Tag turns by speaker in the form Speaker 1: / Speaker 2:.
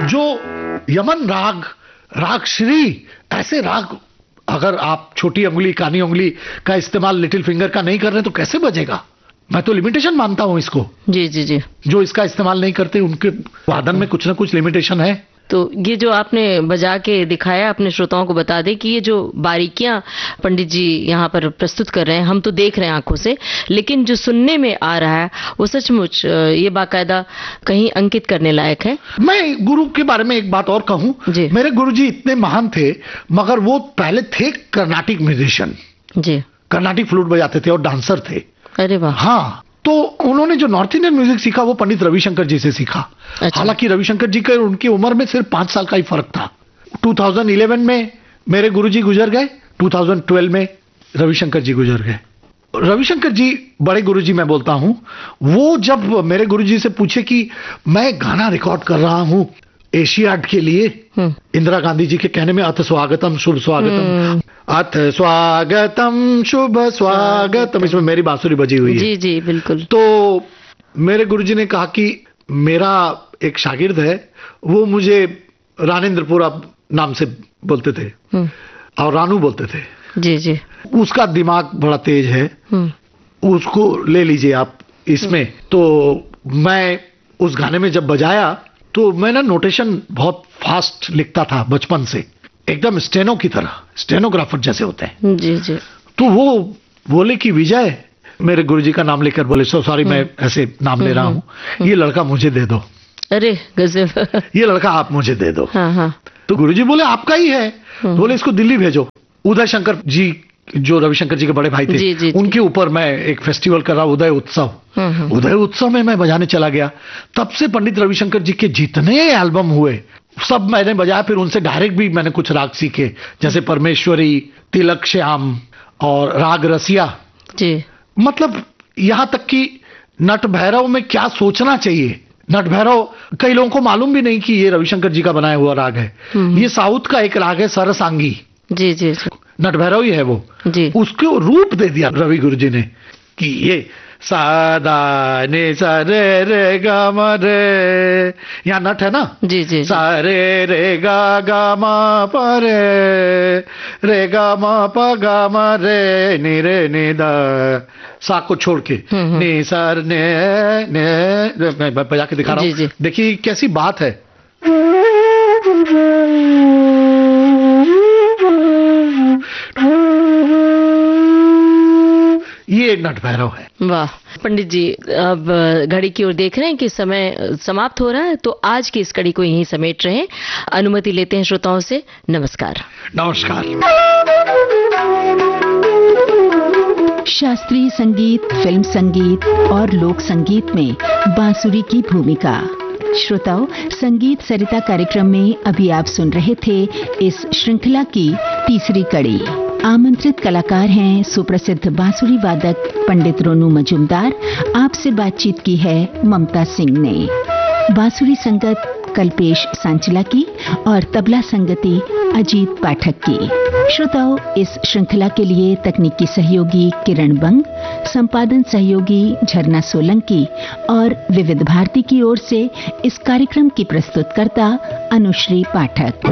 Speaker 1: जो यमन राग, राग श्री, ऐसे राग अगर आप छोटी उंगली, कानी उंगली का इस्तेमाल लिटिल फिंगर का नहीं कर रहे तो कैसे बजेगा? मैं तो लिमिटेशन मानता हूं इसको।
Speaker 2: जी जी जी।
Speaker 1: जो इसका इस्तेमाल नहीं करते उनके वादन में कुछ ना कुछ लिमिटेशन है।
Speaker 2: तो ये जो आपने बजा के दिखाया, अपने श्रोताओं को बता दें कि ये जो बारीकियां पंडित जी यहाँ पर प्रस्तुत कर रहे हैं, हम तो देख रहे हैं आंखों से, लेकिन जो सुनने में आ रहा है वो सचमुच ये बाकायदा कहीं अंकित करने लायक है।
Speaker 1: मैं गुरु के बारे में एक बात और कहूं, मेरे गुरु जी इतने महान थे, मगर वो पहले थे कर्नाटिक म्यूजिशियन जी, कर्नाटिक फ्लूट बजाते थे और डांसर थे।
Speaker 2: अरे वाह।
Speaker 1: हाँ, तो उन्होंने जो नॉर्थ इंडियन म्यूजिक सीखा वो पंडित रविशंकर जी से सीखा। अच्छा। हालांकि रविशंकर जी के उनकी उम्र में सिर्फ 5 साल का ही फर्क था। 2011 में मेरे गुरुजी गुजर गए, 2012 में रविशंकर जी गुजर गए। रविशंकर जी बड़े गुरुजी मैं बोलता हूं, वो जब मेरे गुरुजी से पूछे कि मैं गाना रिकॉर्ड कर रहा हूं एशियाड के लिए, इंदिरा गांधी जी के कहने में अथ स्वागतम शुभ स्वागतम, अथ स्वागतम शुभ स्वागतम, इसमें मेरी बांसुरी बजी हुई है।
Speaker 2: जी जी बिल्कुल।
Speaker 1: तो मेरे गुरुजी ने कहा कि मेरा एक शागिर्द है, वो मुझे रानेंद्रपुरा नाम से बोलते थे और रानू बोलते थे। जी जी। उसका दिमाग बड़ा तेज है, उसको ले लीजिए आप इसमें। तो मैं उस गाने में जब बजाया तो मैं ना नोटेशन बहुत फास्ट लिखता था बचपन से, एकदम स्टेनो की तरह, स्टेनोग्राफर जैसे होते हैं। जी जी। तो वो बोले कि विजय, मेरे गुरुजी का नाम लेकर बोले, सॉरी मैं ऐसे नाम ले रहा हूं, ये लड़का मुझे दे दो। अरे गजब। ये लड़का आप मुझे दे दो। हाँ हाँ। तो गुरुजी बोले आपका ही है, तो बोले इसको दिल्ली भेजो। उदय शंकर जी जो रविशंकर जी के बड़े भाई थे, जी, उनके ऊपर मैं एक फेस्टिवल कर रहा, उदय उत्सव। उदय उत्सव में मैं बजाने चला गया। तब से पंडित रविशंकर जी के जितने एल्बम हुए सब मैंने बजाया। फिर उनसे डायरेक्ट भी मैंने कुछ राग सीखे, जैसे परमेश्वरी, तिलक श्याम और राग रसिया जी। मतलब यहां तक कि नट भैरव में क्या सोचना चाहिए। नट भैरव कई लोगों को मालूम भी नहीं कि ये रविशंकर जी का बनाया हुआ राग है। ये साउथ का एक राग है, सरसांगी। जी जी जी। नट भैरव ही है वो जी। उसको रूप दे दिया रवि गुरुजी ने कि ये सादा ने सा रे रे गा मा रे, यहाँ नट है ना। जी जी। सा रे रे गा गा मा पा रे गा मा पा गा मा रे नी रे नी दा, सा को छोड़ के नी सर ने मैं बजा के दिखा रहा हूँ, देखिए कैसी बात है। ये नट भैरव है। वाह पंडित जी, अब घड़ी की ओर देख रहे हैं कि समय समाप्त हो रहा है, तो आज की इस कड़ी को यहीं समेट रहे हैं। अनुमति लेते हैं श्रोताओं से। नमस्कार। नमस्कार।
Speaker 3: शास्त्रीय संगीत, फिल्म संगीत और लोक संगीत में बांसुरी की भूमिका। श्रोताओं, संगीत सरिता कार्यक्रम में अभी आप सुन रहे थे इस श्रृंखला की तीसरी कड़ी। आमंत्रित कलाकार हैं सुप्रसिद्ध बांसुरी वादक पंडित रोनू मजूमदार। आपसे बातचीत की है ममता सिंह ने। बांसुरी संगत कल्पेश सांचला की और तबला संगति अजीत पाठक की। श्रोताओं, इस श्रृंखला के लिए तकनीकी सहयोगी किरण बंग, संपादन सहयोगी झरना सोलंकी और विविध भारती की ओर से इस कार्यक्रम की प्रस्तुतकर्ता अनुश्री पाठक।